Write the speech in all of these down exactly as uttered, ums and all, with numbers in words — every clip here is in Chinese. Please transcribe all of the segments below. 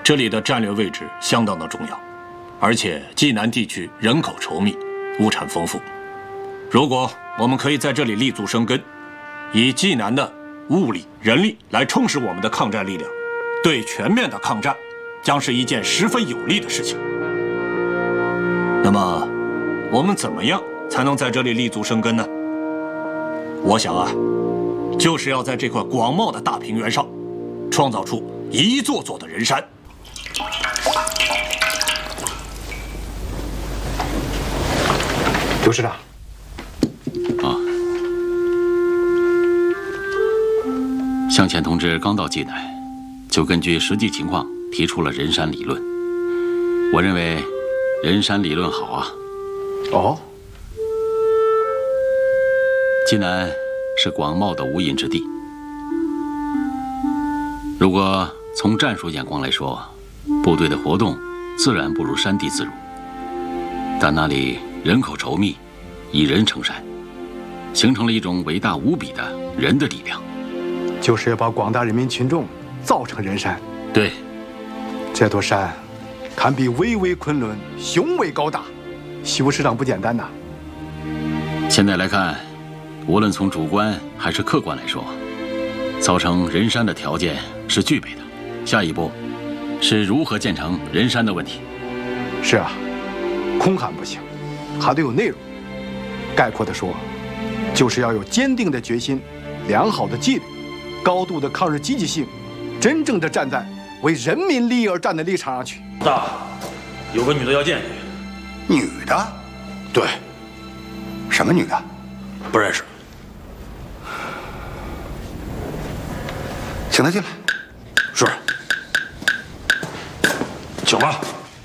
这里的战略位置相当的重要，而且济南地区人口稠密，物产丰富。如果我们可以在这里立足生根，以济南的物力、人力来充实我们的抗战力量，对全面的抗战将是一件十分有利的事情。那么，我们怎么样才能在这里立足生根呢？我想啊，就是要在这块广袤的大平原上，创造出一座座的人山。 刘师长。 啊，向前同志刚到济南，就根据实际情况提出了人山理论。我认为，人山理论好啊。 哦。 济南是广袤的无垠之地，如果从战术眼光来说，部队的活动自然不如山地自如，但那里人口稠密，以人撑山，形成了一种伟大无比的人的力量， 就是要把广大人民群众造成人山。 对， 这座山堪比巍巍昆仑，雄伟高大。徐师长不简单呐。 现在来看，无论从主观还是客观来说，造成人山的条件是具备的。下一步是如何建成人山的问题。 是啊，空喊不行，还得有内容。概括地说，就是要有坚定的决心、良好的纪律、高度的抗日积极性，真正的站在为人民利益而战的立场上去。 大，有个女的要见你。女的？ 对。 什么女的？ 不认识。 请她进来。 是。请吧。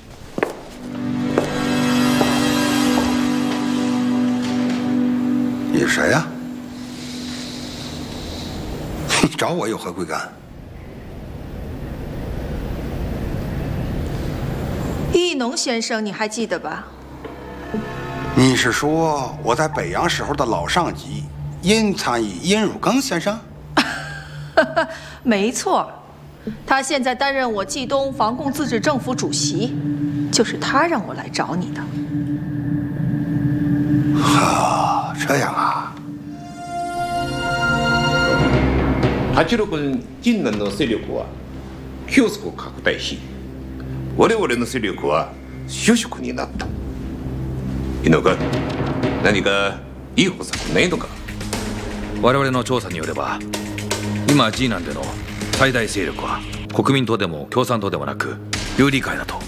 你是谁呀？你找我有何贵干？ 义农先生，你还记得吧？ 你是说我在北洋时候的老上级殷参议殷汝耕先生？ 没错，他现在担任我冀东防共自治政府主席，就是他让我来找你的。 啊，这样啊。 はちろくねん近南の勢力は急速拡大し、我々の勢力は収縮になった。井野君、何かいい方策ないのか？ 我々の調査によれば、今 G 南での最大勢力は国民党でも共産党でもなく緑理会だと。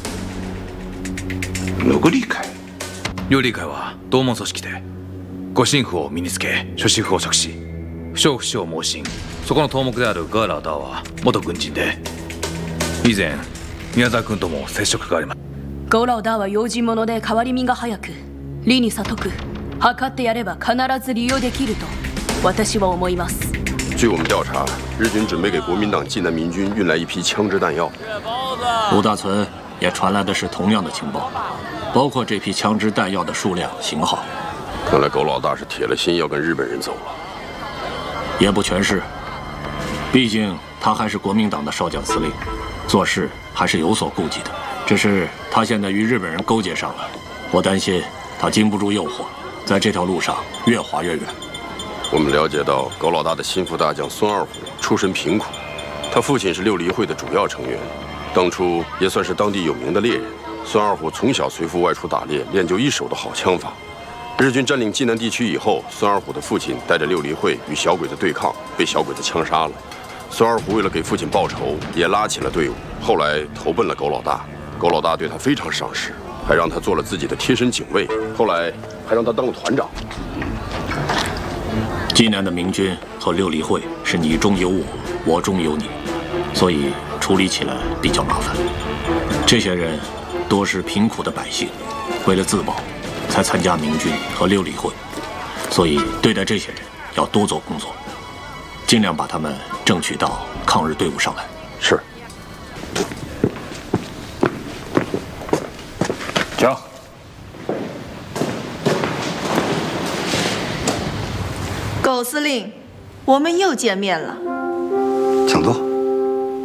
緑理会？ 緑理会は同門組織で、護身符を身につけ諸子符を着し、不祥不死を盲信。そこの頭目であるガーラー・ダーは元軍人で、以前宮沢君とも接触があります。 ガーラー・ダーは用心者で変わり身が早く、理に悟く、測ってやれば必ず利用できると私は思います。 据我们调查，日军准备给国民党济南民军运来一批枪支弹药。 吴大存也传来的是同样的情报，包括这批枪支弹药的数量、型号。 看来狗老大是铁了心要跟日本人走了。 也不全是，毕竟他还是国民党的少将司令，做事还是有所顾忌的。只是他现在与日本人勾结上了，我担心他经不住诱惑，在这条路上越滑越远。 我们了解到，狗老大的心腹大将孙二虎出身贫苦，他父亲是六离会的主要成员，当初也算是当地有名的猎人。孙二虎从小随父外出打猎，练就一手的好枪法。日军占领济南地区以后，孙二虎的父亲带着六离会与小鬼子对抗，被小鬼子枪杀了。孙二虎为了给父亲报仇，也拉起了队伍，后来投奔了狗老大。狗老大对他非常赏识，还让他做了自己的贴身警卫，后来还让他当了团长。 济南的明军和六离会是你中有我，我中有你，所以处理起来比较麻烦。这些人多是贫苦的百姓，为了自保，才参加明军和六离会，所以对待这些人要多做工作，尽量把他们争取到抗日队伍上来。 是。 请。 狗司令，我们又见面了。